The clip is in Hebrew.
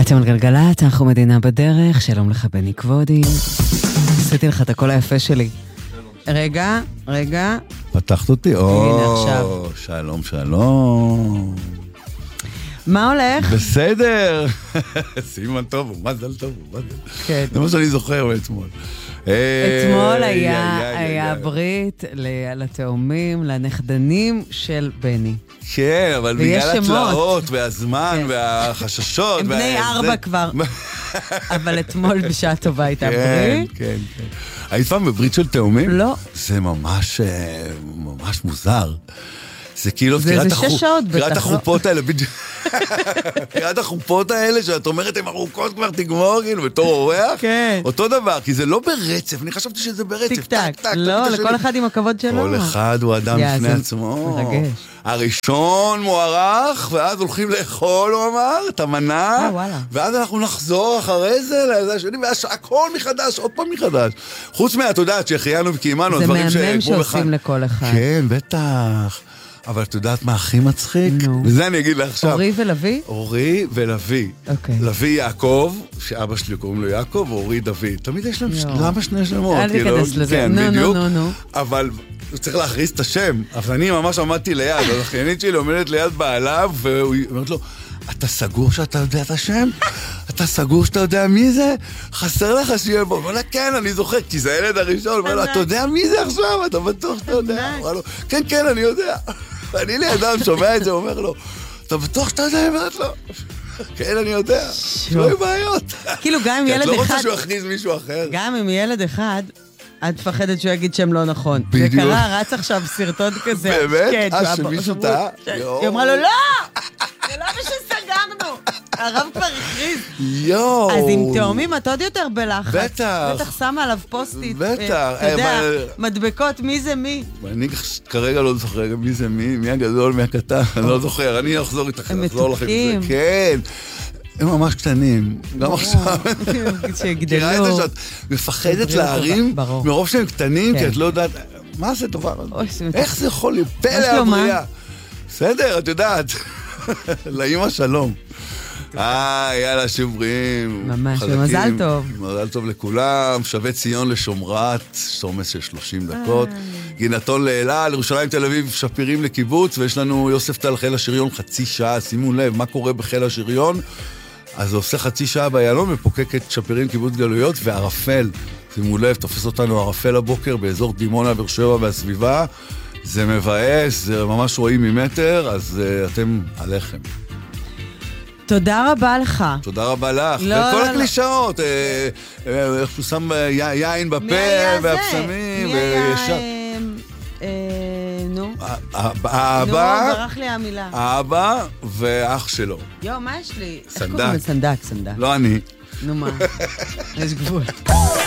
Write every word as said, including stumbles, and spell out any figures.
אתם על גלגלת, אנחנו מדינה בדרך, שלום לך בני כבודי. עשיתי לך את הקול היפה שלי. רגע, רגע. פתחת אותי? הנה עכשיו. שלום, שלום. מה הולך? בסדר. סימן טוב, מזל טוב, מזל. כן. זה מה שאני זוכר מאתמול. אתמול היה ברית לתאומים, לנכדנים של בני. כן, אבל בגלל התלאות והזמן והחששות. הם בני ארבע כבר. אבל אתמול בשעה טובה הייתה ברית. כן, כן. היית פעם בברית של תאומים? לא. זה ממש, ממש מוזר. זה כאילו, זה שש שעות בטח. קראת החופות האלה, בדיוק. קראת החופות האלה, שאת אומרת, הן ארוכות כבר תגמור, כאילו, בתור אורח. כן. אותו דבר, כי זה לא ברצף, אני חשבתי שזה ברצף. טיק טק. לא, לכל אחד עם הכבוד שלו. כל אחד הוא אדם בפני עצמו. מרגש. הראשון מוערך, ואז הולכים לאכול, הוא אמר, את המנה. אה, וואלה. ואז אנחנו נחזור אחרי זה, לזה השני, ואז הכל מחדש, עוד פעם מחדש. חוץ מה, את יודעת, שהחיינו וקיימנו, זה מהמם שעושים לכל אחד. כן, בטח. אבל את יודעת מה הכי מצחיק? נו. וזה אני אגיד לך עכשיו. אורי ולוי? אורי ולוי. אוקיי. לוי יעקב, שאבא שלי קוראים לו יעקב, ואורי דוד. תמיד יש להם, למה שני שמות? אל תיכנס לזה. כן, נו, בדיוק. נו, נו, נו. אבל צריך להכריז את השם. אז אני ממש עמדתי ליד, האחיינית שלי עומדת ליד בעליו, והיא אומרת לו, אתה סגור שאתה יודע את השם? אתה סגור שאתה יודע מי זה? חסר לך שיהיה בו. אבל כן, אני זוכר, כי זה הילד הראשון. אומר לו, אתה יודע מי זה עכשיו? אתה בטוח שאתה יודע? אמר לו, כן, כן, אני יודע. ואני לידם שומע את זה, אומר לו, אתה בטוח שאתה יודע? אמרת לו, כן, אני יודע. לא יהיו בעיות. כאילו, גם עם ילד אחד... את לא רוצה שהוא יכניס מישהו אחר. גם עם ילד אחד... את מפחדת שהוא יגיד שם לא נכון. בדיוק. זה קרה, רץ עכשיו סרטון כזה. באמת? אה, שמישהו טעה? היא אמרה לו, לא! זה לא מה שסגרנו! הרב כבר הכריז. יואו. אז עם תאומים את עוד יותר בלחץ. בטח. בטח שמה עליו פוסטית. בטח. אתה יודע, מדבקות, מי זה מי? אני כרגע לא זוכר מי זה מי, מי הגדול, מי הקטן, אני לא זוכר. אני אחזור איתך, אחזור לכם את זה. כן. הם ממש קטנים, גם עכשיו. שיגדלו. תראה את זה שאת מפחדת להרים מרוב שהם קטנים, כי את לא יודעת, מה זה דבר הזה? איך זה יכול להיות? פלא הבריאה. בסדר, את יודעת. לאמא שלום. אה, יאללה, שוב בריאים. ממש, ומזל טוב. מזל טוב לכולם. שווה ציון לשומרת, סומס של שלושים דקות. גינתון לאלה, לירושלים תל אביב, שפירים לקיבוץ, ויש לנו יוסף טל חיל השריון חצי שעה. שימו לב, מה קורה בחיל השריון? אז זה עושה חצי שעה ביעלון, ופוקק את שפירים קיבוץ גלויות, וערפל, שימו לב, תופס אותנו ערפל הבוקר, באזור דימונה, באר שבע והסביבה, זה מבאס, זה ממש רואים ממטר, אז uh, אתם עליכם. תודה רבה לך. תודה רבה לך, לא, וכל לא, הקלישאות, איך שהוא שם יין בפה, והפסמים, מי היה זה? נו. האבא, נו, ברח לי המילה. האבא ואח שלו. יו, מה יש לי? סנדק. סנדק, סנדק. לא אני. נו מה, יש גבול.